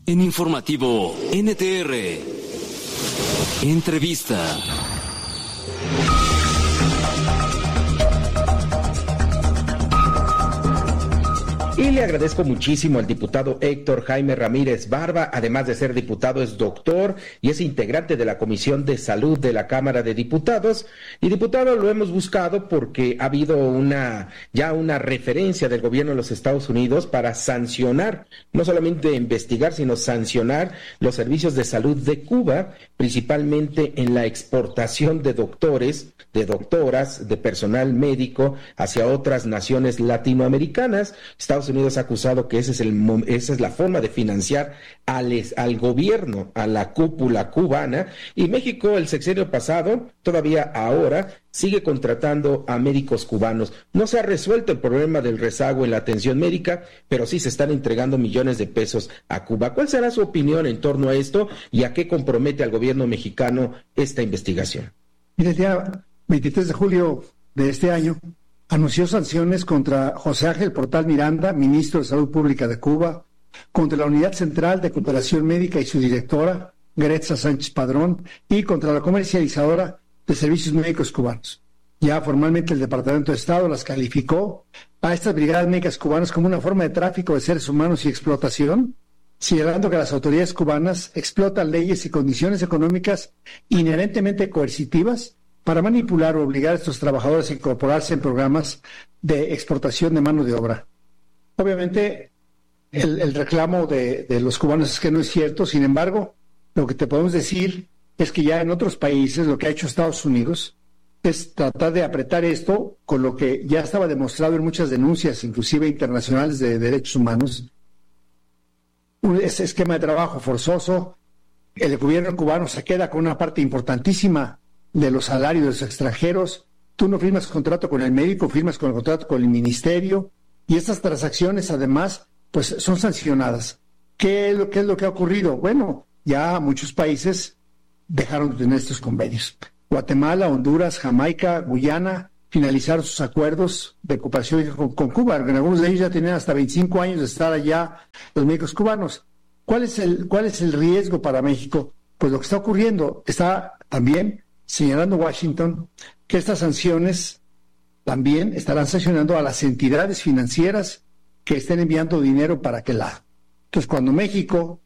En Informativo NTR. Entrevista. Y le agradezco muchísimo al diputado Héctor Jaime Ramírez Barba. Además de ser diputado, es doctor y es integrante de la Comisión de Salud de la Cámara de Diputados. Y diputado, lo hemos buscado porque ha habido una referencia del gobierno de los Estados Unidos para sancionar, no solamente investigar, sino sancionar los servicios de salud de Cuba, principalmente en la exportación de doctores, de doctoras, de personal médico hacia otras naciones latinoamericanas. Estados Unidos ha acusado que esa es la forma de financiar al gobierno, a la cúpula cubana, y México el sexenio pasado, todavía ahora, sigue contratando a médicos cubanos. No se ha resuelto el problema del rezago en la atención médica, pero sí se están entregando millones de pesos a Cuba. ¿Cuál será su opinión en torno a esto y a qué compromete al gobierno mexicano esta investigación? Mire, el día 23 de julio de este año anunció sanciones contra José Ángel Portal Miranda, ministro de Salud Pública de Cuba, contra la Unidad Central de Cooperación Médica y su directora, Gretza Sánchez Padrón, y contra la comercializadora de servicios médicos cubanos. Ya formalmente el Departamento de Estado las calificó a estas brigadas médicas cubanas como una forma de tráfico de seres humanos y explotación, señalando que las autoridades cubanas explotan leyes y condiciones económicas inherentemente coercitivas para manipular o obligar a estos trabajadores a incorporarse en programas de exportación de mano de obra. Obviamente, el reclamo de los cubanos es que no es cierto. Sin embargo, lo que te podemos decir es que ya en otros países lo que ha hecho Estados Unidos es tratar de apretar esto con lo que ya estaba demostrado en muchas denuncias, inclusive internacionales de derechos humanos. Un esquema de trabajo forzoso. El gobierno cubano se queda con una parte importantísima de los salarios de los extranjeros. Tú no firmas contrato con el médico, firmas con el contrato con el ministerio, y estas transacciones además pues son sancionadas. ¿Qué es lo que ha ocurrido? Bueno, ya muchos países dejaron de tener estos convenios. Guatemala, Honduras, Jamaica, Guyana finalizaron sus acuerdos de cooperación con Cuba. En algunos de ellos ya tenían hasta 25 años de estar allá los médicos cubanos. ¿Cuál es el riesgo para México? Pues lo que está ocurriendo está también señalando Washington que estas sanciones también estarán sancionando a las entidades financieras que estén enviando dinero para aquel lado. Entonces, cuando México,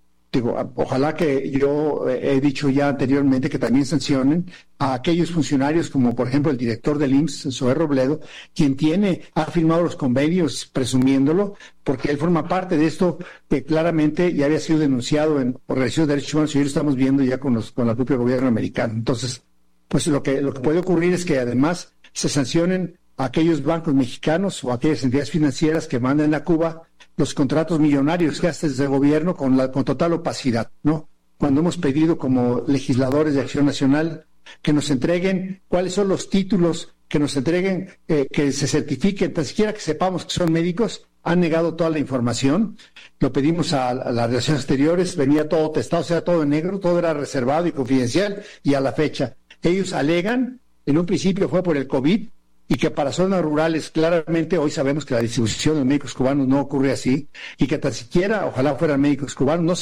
ojalá que yo he dicho ya anteriormente que también sancionen a aquellos funcionarios como, por ejemplo, el director del IMSS, Zoé Robledo, quien ha firmado los convenios presumiéndolo, porque él forma parte de esto que claramente ya había sido denunciado en organizaciones de derechos humanos y hoy lo estamos viendo ya con el propio gobierno americano. Entonces, pues lo que puede ocurrir es que además se sancionen a aquellos bancos mexicanos o a aquellas entidades financieras que manden a Cuba los contratos millonarios que hace desde el gobierno con total opacidad, ¿no? Cuando hemos pedido como legisladores de Acción Nacional que nos entreguen cuáles son los títulos, que nos entreguen, que se certifiquen, tan siquiera que sepamos que son médicos, han negado toda la información. Lo pedimos a las relaciones exteriores, venía todo testado, o sea, todo en negro, todo era reservado y confidencial, y a la fecha ellos alegan, en un principio fue por el COVID, y que para zonas rurales claramente hoy sabemos que la distribución de médicos cubanos no ocurre así, y que tan siquiera, ojalá fueran médicos cubanos, no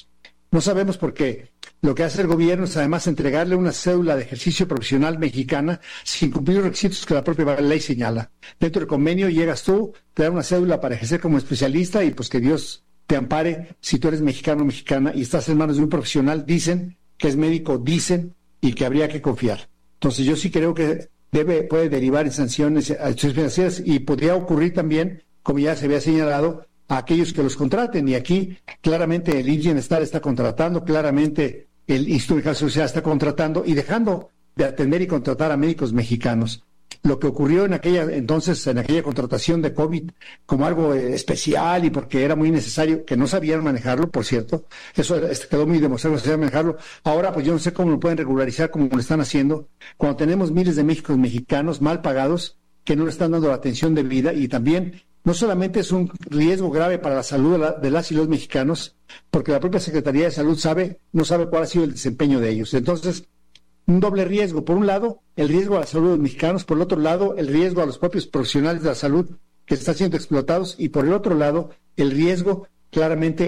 sabemos porque lo que hace el gobierno es además entregarle una cédula de ejercicio profesional mexicana sin cumplir los requisitos que la propia ley señala. Dentro del convenio llegas tú, te dan una cédula para ejercer como especialista y pues que Dios te ampare si tú eres mexicano o mexicana y estás en manos de un profesional, dicen que es médico, dicen, y que habría que confiar. Entonces yo sí creo que puede derivar en sanciones financieras y podría ocurrir también, como ya se había señalado, a aquellos que los contraten. Y aquí claramente el Bienestar está contratando, claramente el Instituto de Social está contratando y dejando de atender y contratar a médicos mexicanos. Lo que ocurrió en aquella contratación de COVID como algo especial y porque era muy necesario, que no sabían manejarlo, por cierto, eso quedó muy demostrado que no sabían manejarlo. Ahora pues yo no sé cómo lo pueden regularizar como lo están haciendo, cuando tenemos miles de médicos mexicanos mal pagados que no le están dando la atención debida, y también no solamente es un riesgo grave para la salud de las y los mexicanos, porque la propia Secretaría de Salud no sabe cuál ha sido el desempeño de ellos. Entonces, un doble riesgo. Por un lado, el riesgo a la salud de los mexicanos, por el otro lado, el riesgo a los propios profesionales de la salud que están siendo explotados, y por el otro lado, el riesgo claramente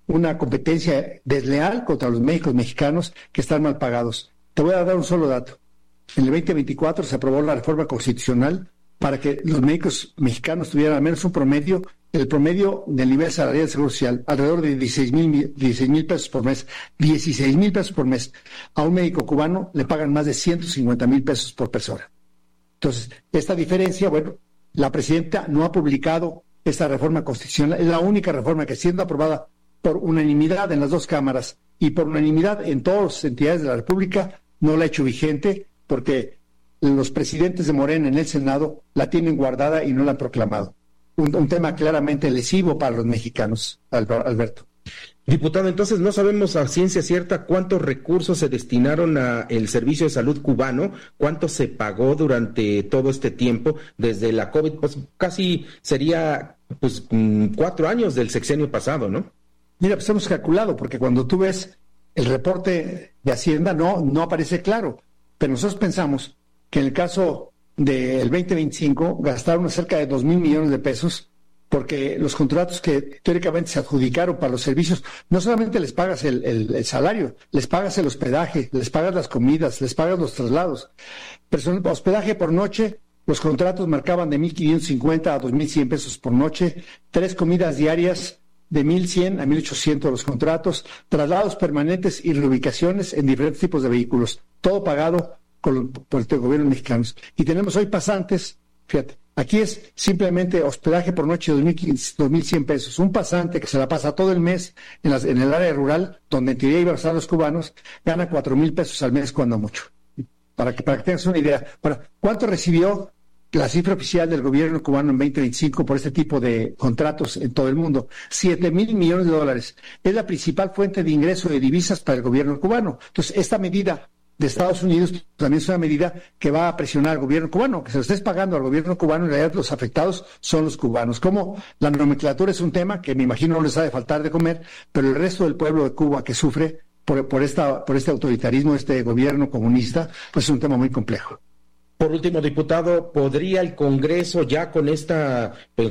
una competencia desleal contra los médicos mexicanos que están mal pagados. Te voy a dar un solo dato. En el 2024 se aprobó la reforma constitucional para que los médicos mexicanos tuvieran al menos el promedio del nivel salarial del Seguro Social, alrededor de 16,000 pesos por mes. 16,000 pesos por mes. A un médico cubano le pagan más de 150,000 pesos por persona. Entonces, esta diferencia, bueno, la presidenta no ha publicado esta reforma constitucional. Es la única reforma que, siendo aprobada por unanimidad en las dos cámaras y por unanimidad en todas las entidades de la República, no la ha hecho vigente porque los presidentes de Morena en el Senado la tienen guardada y no la han proclamado. Un tema claramente lesivo para los mexicanos, Alberto. Diputado, entonces no sabemos a ciencia cierta cuántos recursos se destinaron al servicio de salud cubano, cuánto se pagó durante todo este tiempo desde la COVID, pues casi sería 4 años del sexenio pasado, ¿no? Mira, pues hemos calculado, porque cuando tú ves el reporte de Hacienda no aparece claro, pero nosotros pensamos que en el caso del 2025 gastaron cerca de 2,000 millones de pesos, porque los contratos que teóricamente se adjudicaron para los servicios, no solamente les pagas el salario, les pagas el hospedaje, les pagas las comidas, les pagas los traslados. Hospedaje por noche, los contratos marcaban de 1,550 a 2,100 pesos por noche, 3 comidas diarias de 1,100 a 1,800 los contratos, traslados permanentes y reubicaciones en diferentes tipos de vehículos, todo pagado por el gobierno mexicano. Y tenemos hoy pasantes, fíjate, aquí es simplemente hospedaje por noche de 2,100 pesos. Un pasante que se la pasa todo el mes en el área rural, donde en teoría iban a estar los cubanos, gana 4,000 pesos al mes cuando mucho. Para que tengas una idea. Bueno, ¿cuánto recibió la cifra oficial del gobierno cubano en 2025 por este tipo de contratos en todo el mundo? 7,000 millones de dólares. Es la principal fuente de ingreso de divisas para el gobierno cubano. Entonces, esta medida de Estados Unidos también es una medida que va a presionar al gobierno cubano, que se lo estés pagando al gobierno cubano, en realidad los afectados son los cubanos. Como la nomenclatura es un tema que me imagino no les ha de faltar de comer, pero el resto del pueblo de Cuba que sufre por este autoritarismo, este gobierno comunista, pues es un tema muy complejo. Por último, diputado, ¿podría el Congreso ya con esta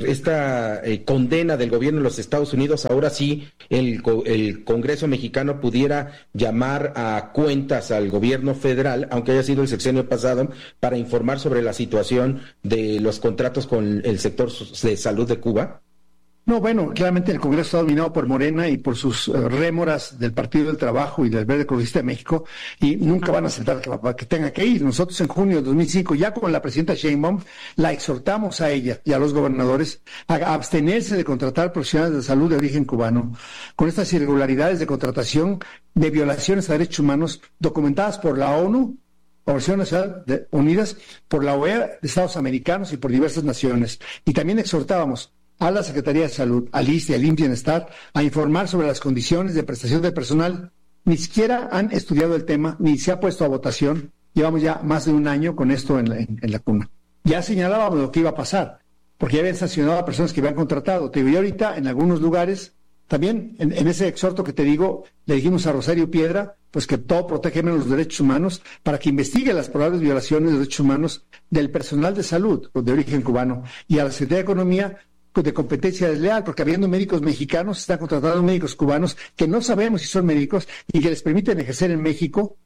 condena del gobierno de los Estados Unidos, ahora sí el Congreso mexicano pudiera llamar a cuentas al gobierno federal, aunque haya sido el sexenio pasado, para informar sobre la situación de los contratos con el sector de salud de Cuba? No, bueno, claramente el Congreso está dominado por Morena y por sus rémoras del Partido del Trabajo y del Verde Ecologista de México, y nunca van a aceptar que tenga que ir. Nosotros en junio de 2005, ya con la presidenta Sheinbaum, la exhortamos a ella y a los gobernadores a abstenerse de contratar profesionales de salud de origen cubano, con estas irregularidades de contratación de violaciones a derechos humanos documentadas por la ONU, Organización Nacional de Unidas, por la OEA de Estados Americanos y por diversas naciones. Y también exhortábamos a la Secretaría de Salud, al ISSSTE y al IMSS Bienestar a informar sobre las condiciones de prestación del personal. Ni siquiera han estudiado el tema, ni se ha puesto a votación. Llevamos ya más de un año con esto en la cuna. Ya señalábamos lo que iba a pasar, porque ya habían sancionado a personas que habían contratado. Te digo, ahorita en algunos lugares, también en ese exhorto que te digo, le dijimos a Rosario Piedra, pues que todo protege menos los derechos humanos, para que investigue las probables violaciones de derechos humanos del personal de salud de origen cubano, y a la Secretaría de Economía, de competencia desleal, porque habiendo médicos mexicanos, están contratando médicos cubanos que no sabemos si son médicos y que les permiten ejercer en México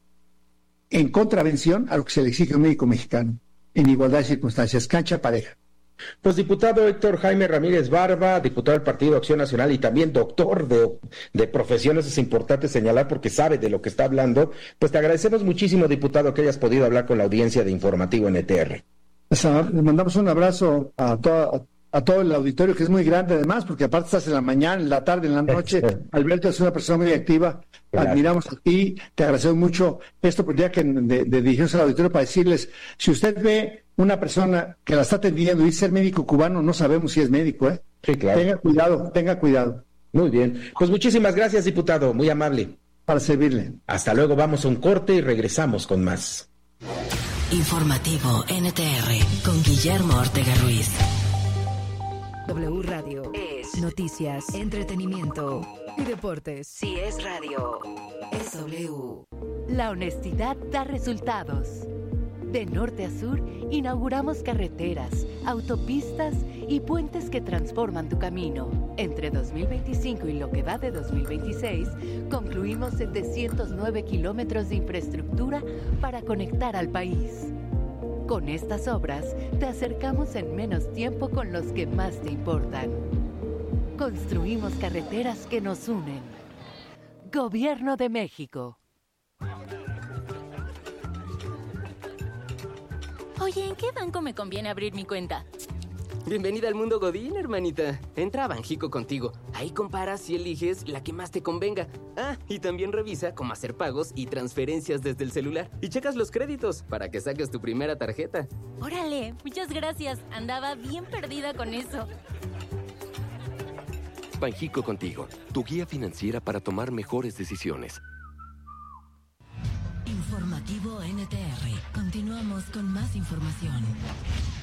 en contravención a lo que se le exige a un médico mexicano, en igualdad de circunstancias, cancha pareja. Pues diputado Héctor Jaime Ramírez Barba, diputado del Partido Acción Nacional y también doctor de profesiones, es importante señalar porque sabe de lo que está hablando, pues te agradecemos muchísimo, diputado, que hayas podido hablar con la audiencia de Informativo NTR. Le mandamos un abrazo a todo el auditorio, que es muy grande además, porque aparte estás en la mañana, en la tarde, en la noche. Alberto es una persona muy activa, claro. Admiramos a ti, te agradecemos mucho esta oportunidad de dirigirnos al auditorio para decirles, si usted ve una persona que la está atendiendo y dice ser médico cubano, no sabemos si es médico, ¿eh? Sí, claro. Tenga cuidado. Muy bien, pues muchísimas gracias, diputado, muy amable. Para servirle. Hasta luego, vamos a un corte y regresamos con más. Informativo NTR con Guillermo Ortega Ruiz. W Radio es noticias, entretenimiento y deportes. Si es radio, es W. La honestidad da resultados. De norte a sur, inauguramos carreteras, autopistas y puentes que transforman tu camino. Entre 2025 y lo que va de 2026, concluimos 709 kilómetros de infraestructura para conectar al país. Con estas obras, te acercamos en menos tiempo con los que más te importan. Construimos carreteras que nos unen. Gobierno de México. Oye, ¿en qué banco me conviene abrir mi cuenta? Bienvenida al mundo Godín, hermanita. Entra a Banjico contigo. Ahí comparas y eliges la que más te convenga. Ah, y también revisa cómo hacer pagos y transferencias desde el celular. Y checas los créditos para que saques tu primera tarjeta. Órale, muchas gracias. Andaba bien perdida con eso. Banjico contigo, tu guía financiera para tomar mejores decisiones. Informativo NTR. Continuamos con más información.